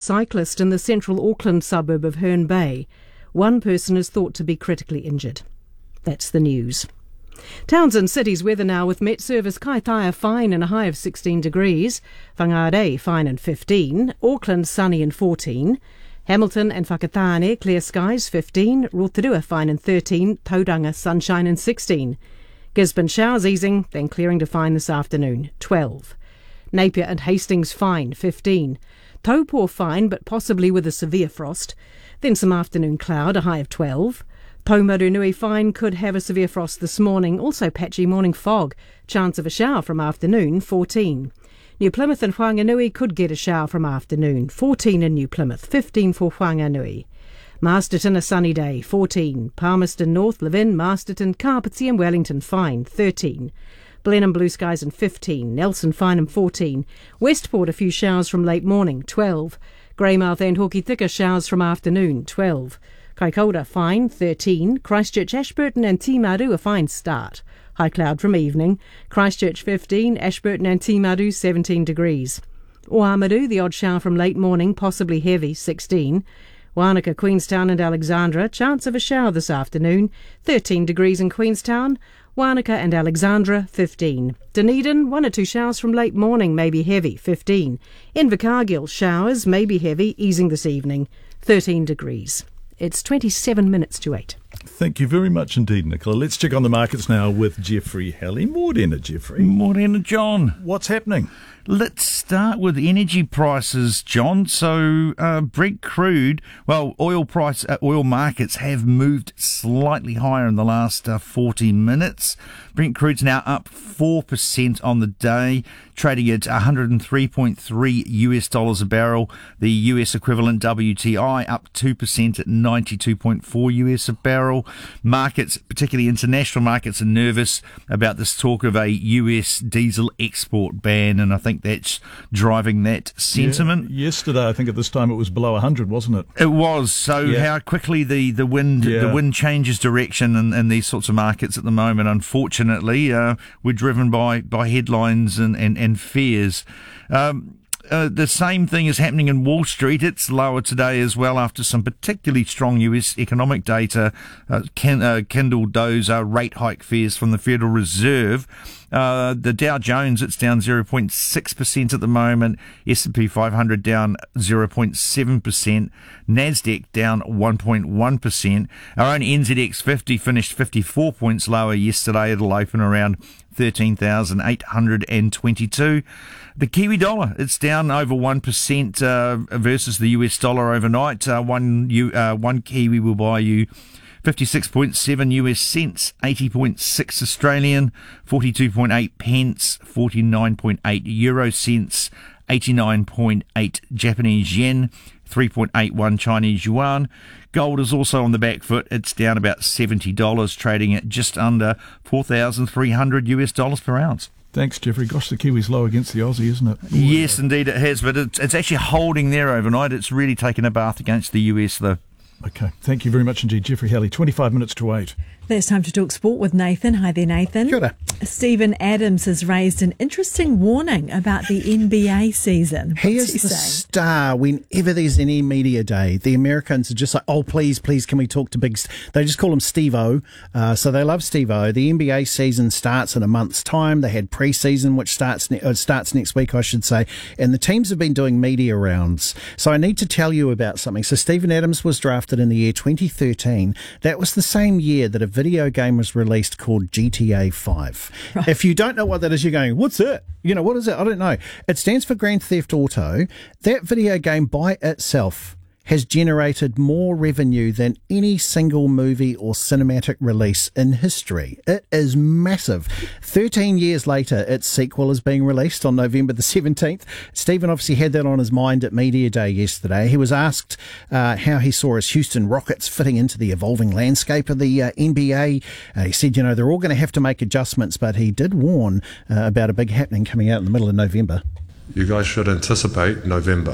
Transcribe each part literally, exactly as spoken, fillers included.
cyclist in the central Auckland suburb of Herne Bay. One person is thought to be critically injured. That's the news. Towns and cities weather now with Met Service Kaitaia fine and a high of sixteen degrees, Whangarei fine and fifteen, Auckland sunny and fourteen, Hamilton and Whakatane clear skies fifteen, Rotorua fine and thirteen, Tauranga sunshine and sixteen, Gisborne showers easing, then clearing to fine this afternoon, twelve, Napier and Hastings fine fifteen, Taupō fine but possibly with a severe frost, then some afternoon cloud, a high of twelve, Taumarunui fine could have a severe frost this morning, also patchy morning fog, chance of a shower from afternoon, fourteen. New Plymouth and Whanganui could get a shower from afternoon, fourteen in New Plymouth, fifteen for Whanganui. Masterton a sunny day, fourteen. Palmerston North, Levin, Masterton, Carpetsy and Wellington fine, thirteen. Blenheim blue skies and fifteen. Nelson fine and fourteen. Westport a few showers from late morning, twelve. Greymouth and Hokitika showers from afternoon, twelve. Kaikoura fine, thirteen. Christchurch, Ashburton and Timaru a fine start. High cloud from evening. Christchurch fifteen, Ashburton and Timaru seventeen degrees. Oamaru the odd shower from late morning, possibly heavy, sixteen. Wānaka, Queenstown and Alexandra, chance of a shower this afternoon, thirteen degrees in Queenstown. Wānaka and Alexandra, fifteen. Dunedin, one or two showers from late morning, maybe heavy, fifteen. Invercargill, showers, maybe heavy, easing this evening, thirteen degrees. It's twenty-seven minutes to eight. Thank you very much indeed, Nicola. Let's check on the markets now with Jeffrey Halley. Morena, Jeffrey. Morena, John. What's happening? Let's start with energy prices, John. So uh, Brent crude, well, oil price, uh, oil markets have moved slightly higher in the last uh, forty minutes. Brent crude's now up four percent on the day, trading at one hundred three point three US dollars a barrel. The U S equivalent W T I up two percent at ninety-two point four US a barrel. Markets, particularly international markets, are nervous about this talk of a U S diesel export ban, and I think that's driving that sentiment. Yeah, yesterday, I think at this time it was below one hundred, wasn't it? It was. So yeah. How quickly the, the wind yeah. the wind changes direction in, in these sorts of markets at the moment, unfortunately, uh, we're driven by, by headlines and, and, and fears. Um, Uh, the same thing is happening in Wall Street. It's lower today as well after some particularly strong U S economic data uh, kin- uh, kindled those uh, rate hike fears from the Federal Reserve. Uh, the Dow Jones, it's down zero point six percent at the moment. S and P five hundred down zero point seven percent. NASDAQ down one point one percent. Our own N Z X fifty finished fifty-four points lower yesterday. It'll open around thirteen thousand eight hundred twenty-two. The Kiwi dollar, it's down over one percent uh, versus the U S dollar overnight. Uh, one, U, uh, one Kiwi will buy you fifty-six point seven U S cents, eighty point six Australian, forty-two point eight pence, forty-nine point eight euro cents, eighty-nine point eight Japanese yen, three point eight one Chinese yuan. Gold is also on the back foot. It's down about seventy dollars, trading at just under four thousand three hundred U S dollars per ounce. Thanks, Jeffrey. Gosh, the Kiwi's low against the Aussie, isn't it? Yes, indeed it has, but it's, it's actually holding there overnight. It's really taken a bath against the U S, though. Okay, thank you very much indeed, Jeffrey Halley. twenty-five minutes to eight. It's time to talk sport with Nathan. Hi there, Nathan. Kia ora. Stephen Adams has raised an interesting warning about the N B A season. He What's is he the saying? star whenever there's any media day. The Americans are just like, oh, please, please, can we talk to Big... St-? They just call him Steve-O. Uh, so they love Steve-O. The N B A season starts in a month's time. They had pre-season, which starts, ne- uh, starts next week, I should say. And the teams have been doing media rounds. So I need to tell you about something. So Stephen Adams was drafted in the year twenty thirteen. That was the same year that a video game was released called G T A five. Right. If you don't know what that is, you're going, what's that? You know, what is it? I don't know. It stands for Grand Theft Auto. That video game by itself has generated more revenue than any single movie or cinematic release in history. It is massive. thirteen years later, its sequel is being released on November the seventeenth. Stephen obviously had that on his mind at Media Day yesterday. He was asked uh, how he saw his Houston Rockets fitting into the evolving landscape of the uh, N B A. Uh, he said, you know, they're all going to have to make adjustments, but he did warn uh, about a big happening coming out in the middle of November. You guys should anticipate November.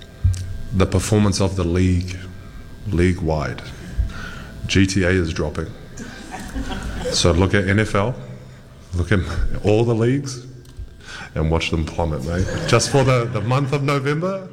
The performance of the league, league-wide. G T A is dropping. So look at N F L, look at all the leagues, and watch them plummet, mate. Just for the, the month of November,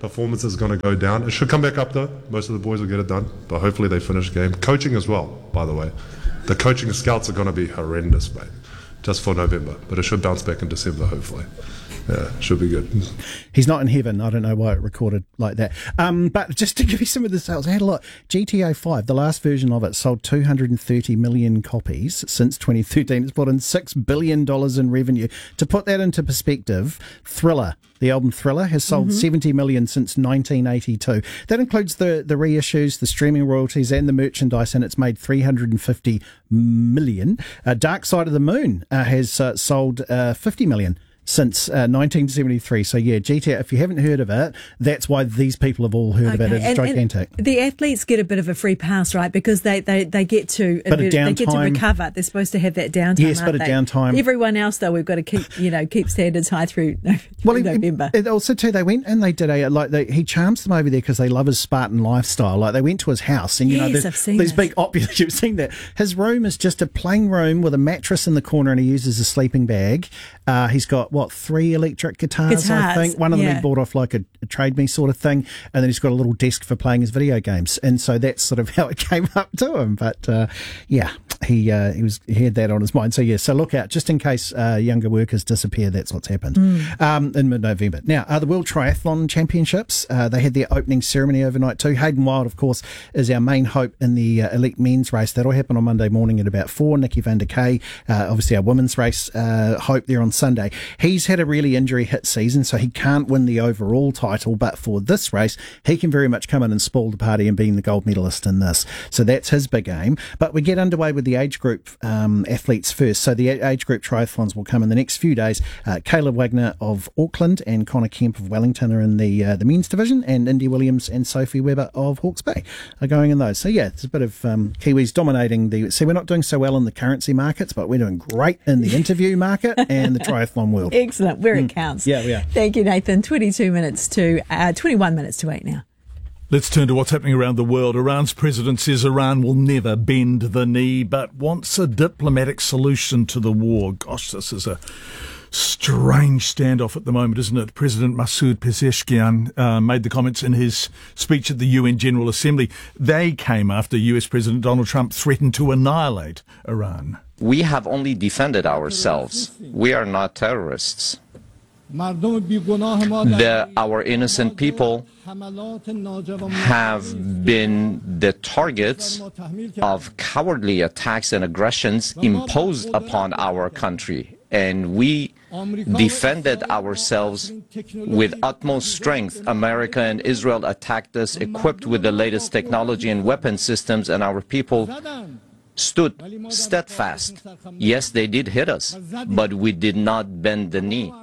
performance is going to go down. It should come back up though. Most of the boys will get it done, but hopefully they finish the game. Coaching as well, by the way. The coaching scouts are going to be horrendous, mate, just for November, but it should bounce back in December, hopefully. Yeah, should be good. He's not in heaven. I don't know why it recorded like that. Um, but just to give you some of the sales, I had a lot. G T A five, the last version of it, sold two hundred thirty million copies since twenty thirteen. It's brought in six billion dollars in revenue. To put that into perspective, Thriller, the album Thriller, has sold mm-hmm. seventy million since nineteen eighty-two. That includes the, the reissues, the streaming royalties, and the merchandise, and it's made three hundred fifty million. Uh, Dark Side of the Moon uh, has uh, sold uh, fifty million. Since uh, nineteen seventy-three. So, yeah, G T A, if you haven't heard of it, that's why these people have all heard okay. about it. It's and, gigantic. And the athletes get a bit of a free pass, right? Because they, they, they get to bit they of get to downtime. recover. They're supposed to have that downtime. Yes, aren't bit of they? downtime. Everyone else, though, we've got to keep you know keep standards high through, through well, November. It, it also, too, they went and they did a, like, they, he charms them over there because they love his Spartan lifestyle. Like, they went to his house and, you yes, know, there's I've seen these this. big opulence. You've seen that. His room is just a plain room with a mattress in the corner and he uses a sleeping bag. Uh, he's got, what, three electric guitars? Guitars, I think. One of them yeah. he bought off like a, a Trade Me sort of thing, and then he's got a little desk for playing his video games, and so that's sort of how it came up to him. But uh, yeah, he uh, he was he had that on his mind. So yeah, so look out just in case uh, younger workers disappear. That's what's happened mm. um, in mid-November. Now, uh, the World Triathlon Championships, uh, they had their opening ceremony overnight too. Hayden Wilde, of course, is our main hope in the uh, elite men's race. That'll happen on Monday morning at about four. Nikki van der Kay, uh, obviously our women's race uh, hope there on Sunday. He's had a really injury hit season, so he can't win the overall title, but for this race, he can very much come in and spoil the party and being the gold medalist in this. So that's his big aim. But we get underway with the age group um, athletes first. So the age group triathlons will come in the next few days. Uh, Caleb Wagner of Auckland and Connor Kemp of Wellington are in the uh, the men's division, and Indy Williams and Sophie Webber of Hawke's Bay are going in those. So yeah, it's a bit of um, Kiwis dominating the... See, we're not doing so well in the currency markets, but we're doing great in the interview market and the triathlon world. Excellent, where it counts. Yeah, we are. Thank you, Nathan. twenty-two minutes to uh, twenty-one minutes to eight now. Let's turn to what's happening around the world. Iran's president says Iran will never bend the knee, but wants a diplomatic solution to the war. Gosh, this is a strange standoff at the moment, isn't it? President Masoud Pezeshkian uh, made the comments in his speech at the U N General Assembly. They came after U S President Donald Trump threatened to annihilate Iran. We have only defended ourselves. We are not terrorists. The, our innocent people have been the targets of cowardly attacks and aggressions imposed upon our country, and we defended ourselves with utmost strength. America and Israel attacked us equipped with the latest technology and weapon systems, and our people stood steadfast. Yes, they did hit us, but we did not bend the knee.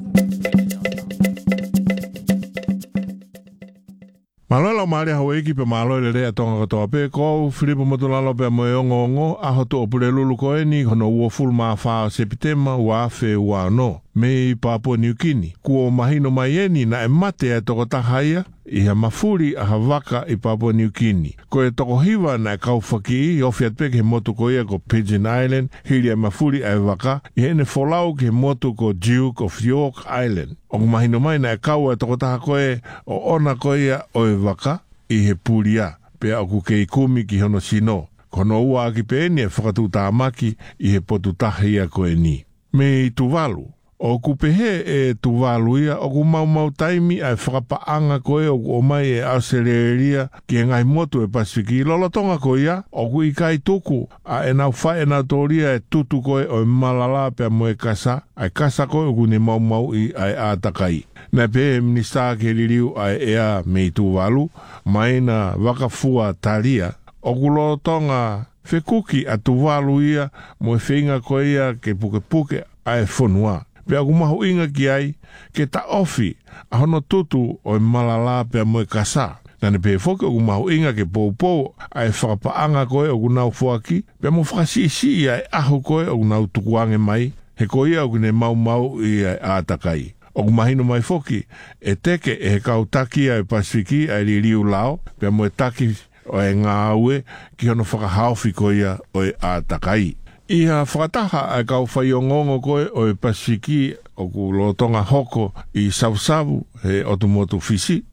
Malolo mali hawe ki pe malo le le tonga to pe ko Filipo Motolalo pe mo ngongo a hoto opule lulu ko eni kono wo full ma fa septema wa fe wa no me Papua New Guinea ko mahino maieni na e mate e toko tahaia i ha mafuri a havaka i Papua New Guinea ko e toko hiwa na e kaufaki i ofiat pe ke motu ko ia ko Pigeon Island hiri a mafuri a waka i hene folau ke motu ko Duke of York Island o mahino mai na e kau e toko taha koe o ona ko ia o e waka i he puria pe aku ke i kumi ki hono sino kono ua ki pe eni e whakatu tāmaki i he potu tahia koe ni me i tuvalu o kupehe e tuvalu ia o ku mau mau taimi ai whakapaanga koe o ku o mai e Australia ki e ngai motu e Pasifiki lolotonga koe ia o ku i kai tuku a e nau whae nau tōria e tutu koe o e malala pe mo e kasa ai kasa koe o ku ne mau mau i ai ātakai na pe e minista ke ririu ai ea me i tuvalu mai na wakafua talia o ku lolotonga whekuki a tuvalu ia mo e whinga koe ia ke puke puke ai whonua pe aku mahu inga ki ai, ke ta ofi, a hono tutu o e malala pe mo e kasa. Nane pe foke aku mahu inga ke pou a e whakapaanga koe o kunau fuaki, pe mo whakasi isi ai ahu koe o kunau tukuange mai, he koe au kune mau mau i ai ātakai. O kumahino mai foki, e teke e he kautaki ai Pasifiki ai li riu lao, pe mo e taki o e ngā aue ki hono whakahaufi koe o e ātakai. Iha whakataha ai kau whaiongongo koe o e Pasifiki o ku lotonga hoko i Sausavu he otumotu fisi.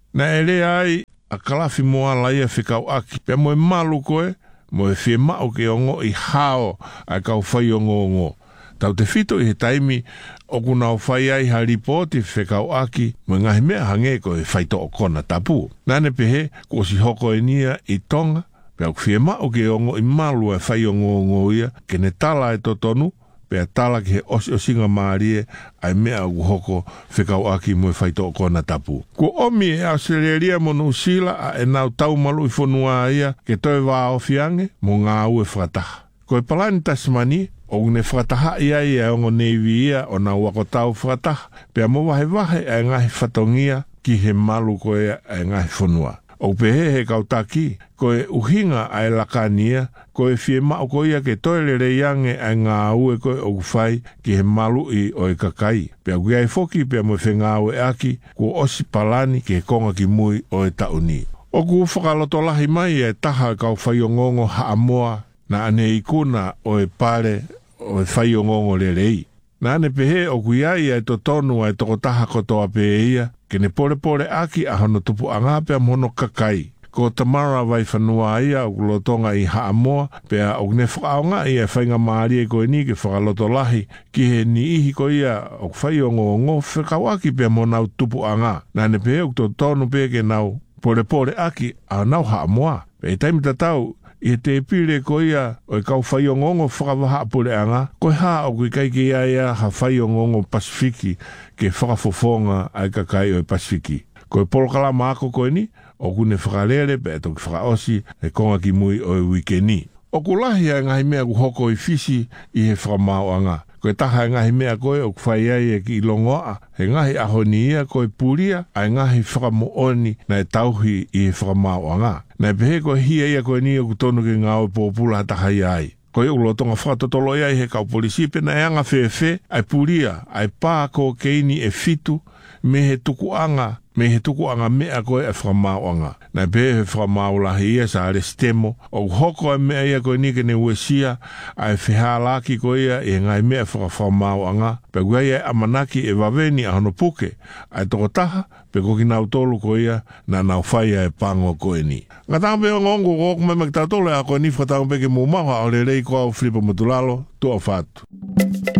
Na ele ai, a kalafi moa laia whikau aki. Pea moe malu koe, moe whie mao ke ongo i hao ai kau whai ongo ongo. Tau te whito i he taimi, o kuna o whai ai haripoti whikau aki, moe ngahi mea hange ko e whaito o kona tapu. Nane pehe, ko si hoko e nia i tonga, pea whie mao ke ongo i malu e whai ongo ongo ia, ke ne tala e totonu, pea tala ki he osi o singa maarie ai mea u hoko whikau aki mui whaito o kona tapu. Ko omi e Australia mo Nusila a e nau tau malu i whanua ia ke toi wā o fiange mo ngā ue whakataha. Ko e palani Tasmani o une whakataha ia i e ongo Navy ia o nā wako tau whakataha pea mo wahe wahe e ngahi whatongia ki he malu ko e e ngahi whanua. O pehe he kautaki, ko e uhinga ai lakania, ko e fie mao ko ia ke toile reiange ai ngā ue ko e ogufai ki he malu i o e kakai. Pea kui ai foki pea mo e ngā ue aki, ko osi palani ke konga ki mui o e tauni. O ku whakaloto lahi mai e taha kau whaiongongo haamoa na ane ikuna o e pare o e whaiongongo le rei. Na ane pehe o kui ai e to tonu ai toko taha kotoa pe ia, ke ne pore pore aki a hono tupu anga pea mono kakai. Ko Tamara vai whanua ia o kulotonga i Haamoa, pea o ne whakaonga ia whainga maari e koe ni ke whakaloto lahi, ki he ni ihi ko ia o whai o ngō ngō whakawaki pea mo nau tupu anga. Nā ne pehe o to tonu pea ke nau pore pore aki a nau Haamoa. Pea i taimi tatau, i te pire ko ia o e kau whai o ngongo whakawaha pure anga, ko ha o kui kai ki ia ia ha whai o ngongo Pasifiki ke whakafofonga ai kakai o e Pasifiki. Ko e polokala maako koe ni, o kune whakalere pe e toki whakaosi e konga ki mui o e wikeni. O kulahi a ngahi mea ku hoko i fisi i he whakamao anga. Ko e taha e ngahi mea koe o kwhai ai e ki ilongoa, he ngahi ahoni ia koe puria a ngahi whakamooni na e tauhi i he whakamao anga. Na e pehe koe hia ia koe ni o kutonu ki ngā o pōpula taha i ai. Ko e ulotonga whakatotolo ia i he kau polisi pe na e anga whewhe, ai puria, ai pā ko keini e fitu, me he tuku anga, me he tuku anga mea koe e whakamau anga. Na e pehe whakamau lahi ia sa are stemo, o hoko e mea ia koe nike ne uesia, ai whihalaki koe ia e ngai mea whakamau anga, pe kua ia amanaki e waweni a hono puke, ai toko taha, pe koki nau tolu koe ia, na nau whaia e pango koe ni. Ngā tāmpe o ngongo kōku me mek tātole a koe ni whakatau peke mō maha o le rei koa o Filipa Matulalo, tua whātu.